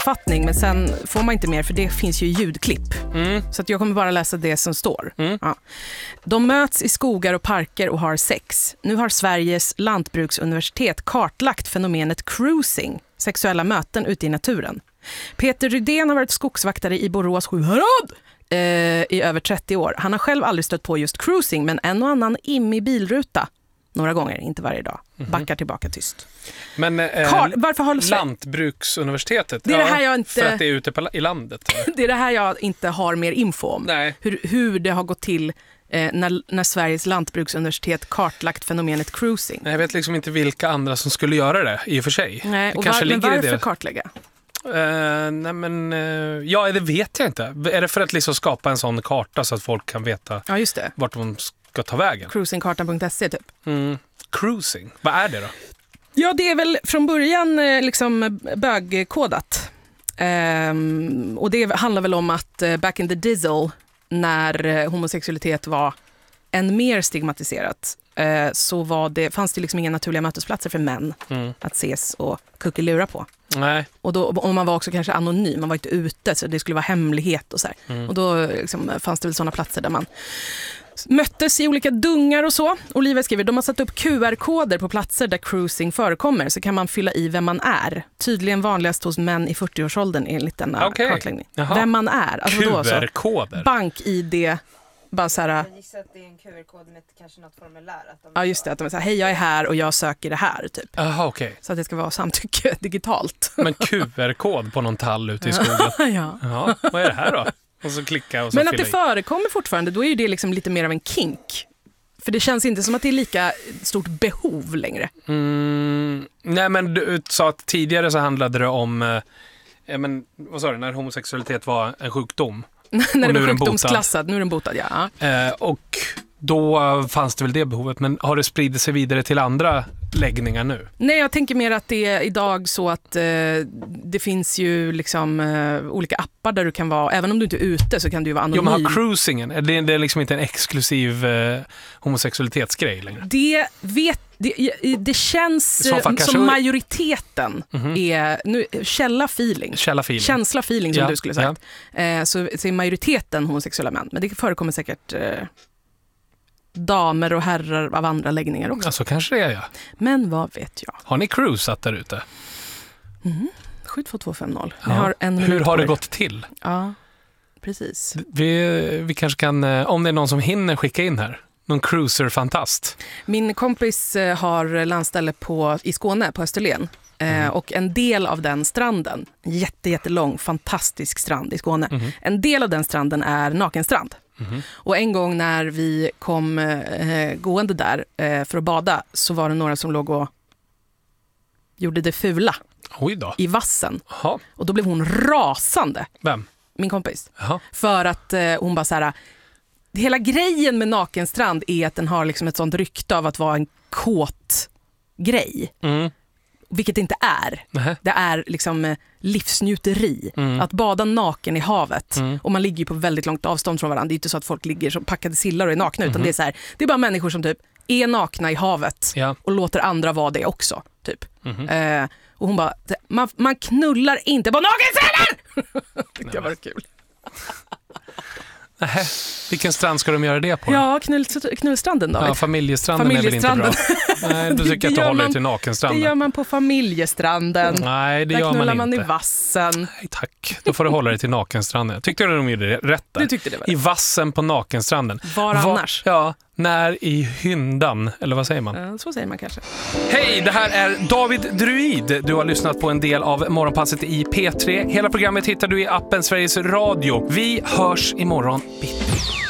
sammanfattning, men sen får man inte mer för det finns ju ljudklipp. Så att jag kommer bara läsa det som står. Ja. De möts i skogar och parker och har sex. Nu har Sveriges lantbruksuniversitet kartlagt fenomenet cruising, sexuella möten ute i naturen. Peter Rydén har varit skogsvaktare i Borås Sjuhärad i över 30 år. Han har själv aldrig stött på just cruising, men en och annan immig bilruta. Några gånger, inte varje dag. Backar tillbaka tyst. Men varför har Lantbruksuniversitetet? Det är det här jag inte, för att det är ute i landet. Det är det här jag inte har mer info om. Nej. Hur det har gått till när Sveriges lantbruksuniversitet kartlagt fenomenet cruising. Jag vet liksom inte vilka andra som skulle göra det i och för sig. Nej, och men varför kartlägga? Det vet jag inte. Är det för att liksom skapa en sån karta så att folk kan veta vart de ska ta vägen? Cruisingkartan.se typ. Cruising, vad är det då? Ja, det är väl från början liksom bögkodat. Och det handlar väl om att back in the dizzle, när homosexualitet var än mer stigmatiserat, så fanns det liksom inga naturliga mötesplatser för män att ses och kuckelura på. Nej. Och man var också kanske anonym, man var inte ute, så det skulle vara hemlighet och så här. Och då liksom, fanns det väl sådana platser där man möttes i olika dungar och så. Olivia skriver, de har satt upp QR-koder på platser där cruising förekommer, så kan man fylla i vem man är. Tydligen vanligast hos män i 40-årsåldern enligt denna kartläggning. Jaha. Vem man är. Alltså QR-koder? Bank-ID. Bara så här, jag gissar att det är en QR-kod med kanske något formulär. Ja, just det. Att de är så här, hej, jag är här och jag söker det här, typ. Aha, okay. Så att det ska vara samtycke digitalt. Men QR-kod på någon tall ute i skogen? Ja. Jaha, vad är det här då? Och så klicka och så men att det förekommer fortfarande, då är ju det liksom lite mer av en kink. För det känns inte som att det är lika stort behov längre. Nej, men du sa att tidigare så handlade det om vad sa du, när homosexualitet var en sjukdom. När det var sjukdomsklassad, nu är den botad, ja. Och då fanns det väl det behovet, men har det spridit sig vidare till andra läggningar nu? Nej, jag tänker mer att det är idag så att det finns ju liksom olika appar där du kan vara, även om du inte är ute så kan du ju vara anonym. Jo, men har cruisingen, det är liksom inte en exklusiv homosexualitetsgrej längre? Det känns som majoriteten är nu, känsla feeling som du skulle sagt. Så är majoriteten homosexuella män, men det förekommer säkert damer och herrar av andra läggningar också. Ja, så kanske det är, ja. Men vad vet jag? Har ni cruisat där ute? 72250. Ja. Hur har det gått till? Ja, precis. Vi kanske kan, om det är någon som hinner skicka in här, någon cruiser-fantast. Min kompis har landställe i Skåne, på Österlen. Och en del av den stranden, jättelång, fantastisk strand i Skåne. En del av den stranden är nakenstrand. Och en gång när vi kom gående där för att bada, så var det några som låg och gjorde det fula. Oj då. I vassen. Aha. Och då blev hon rasande. Vem? Min kompis. Aha. För att hon bara så här, hela grejen med nakenstrand är att den har liksom ett sånt rykte av att vara en kåt grej. Vilket det inte är. Det är liksom livsnjuteri. Att bada naken i havet. Och man ligger ju på väldigt långt avstånd från varandra. Det är inte så att folk ligger som packade sillar och är nakna. Utan det är så här, det är bara människor som typ är nakna i havet. Och låter andra vara det också. Typ. Och hon bara, man knullar inte på nakenstränder! Det var kul. Nej, vilken strand ska de göra det på? Ja, knullstranden då. Ja, familjestranden är väl inte bra. Nej, du tycker att du håller dig till nakenstranden. Det gör man på familjestranden. Nej, det gör man inte. Där knullar man i vassen. Nej, tack. Då får du hålla dig till nakenstranden. Jag tyckte de gjorde rätt där. Du tyckte det var I vassen på nakenstranden. Var annars? Ja, när i hyndan, eller vad säger man? Så säger man kanske. Hej, det här är David Druid. Du har lyssnat på en del av Morgonpasset i P3. Hela programmet hittar du i appen Sveriges Radio. Vi hörs imorgon bitti.